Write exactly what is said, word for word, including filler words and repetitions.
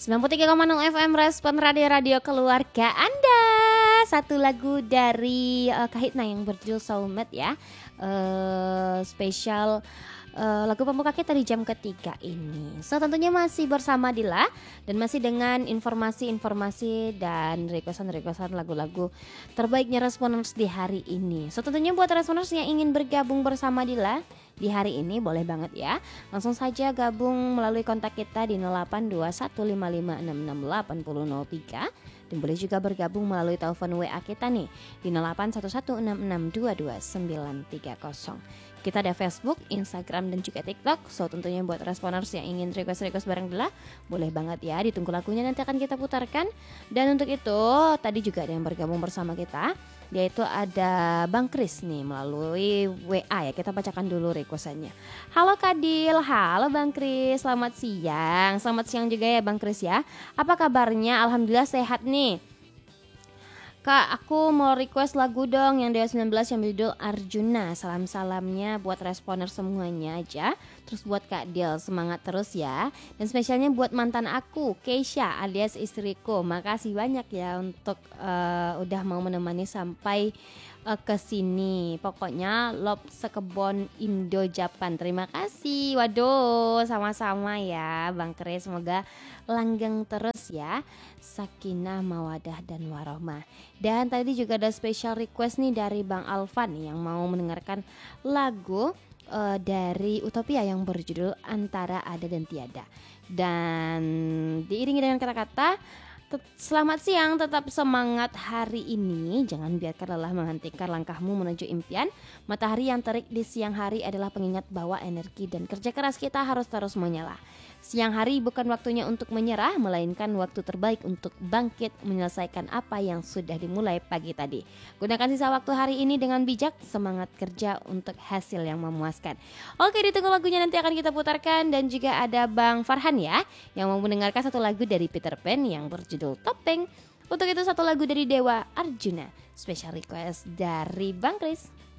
sembilan puluh tiga koma nol F M Respon Radio-Radio Keluarga Anda. Satu lagu dari uh, Kahitna yang berjudul Soulmate ya. uh, Spesial uh, lagu pembuka kita di jam ketiga ini. So tentunya masih bersama Dila. Dan masih dengan informasi-informasi dan requestan-requestan lagu-lagu terbaiknya Responders di hari ini. So tentunya buat Responders yang ingin bergabung bersama Dila di hari ini boleh banget ya. Langsung saja gabung melalui kontak kita di nol delapan dua satu lima lima enam enam delapan nol nol tiga. Dan boleh juga bergabung melalui telepon W A kita nih di nol delapan satu satu enam enam dua dua sembilan tiga nol. Kita ada Facebook, Instagram, dan juga TikTok. So tentunya buat Responders yang ingin request-request bareng Dila, boleh banget ya, ditunggu lagunya nanti akan kita putarkan. Dan untuk itu tadi juga ada yang bergabung bersama kita, yaitu ada Bang Kris nih melalui W A ya. Kita bacakan dulu requestannya. Halo Kadil, halo Bang Kris, selamat siang. Selamat siang juga ya Bang Kris ya. Apa kabarnya? Alhamdulillah sehat nih. Kak, aku mau request lagu dong yang Dewa sembilan belas yang berjudul Arjuna. Salam-salamnya buat Responder semuanya aja. Terus buat Kak Del, semangat terus ya. Dan spesialnya buat mantan aku, Keisha alias istriku. Makasih banyak ya untuk uh, udah mau menemani sampai uh, ke sini. Pokoknya love sekebon Indo Japan. Terima kasih. Waduh, sama-sama ya Bang Kris. Semoga langgeng terus ya. Sakinah, mawadah, dan warohmah. Dan tadi juga ada special request nih dari Bang Alvan yang mau mendengarkan lagu uh, dari Utopia yang berjudul Antara Ada dan Tiada. Dan diiringi dengan kata-kata selamat siang, tetap semangat hari ini. Jangan biarkan lelah menghentikan langkahmu menuju impian. Matahari yang terik di siang hari adalah pengingat bahwa energi dan kerja keras kita harus terus menyala. Siang hari bukan waktunya untuk menyerah, melainkan waktu terbaik untuk bangkit menyelesaikan apa yang sudah dimulai pagi tadi. Gunakan sisa waktu hari ini dengan bijak, semangat kerja untuk hasil yang memuaskan. Oke, ditunggu lagunya nanti akan kita putarkan. Dan juga ada Bang Farhan ya, yang mau mendengarkan satu lagu dari Peter Pan yang berjudul Topeng. Untuk itu satu lagu dari Dewa Arjuna, special request dari Bang Kris.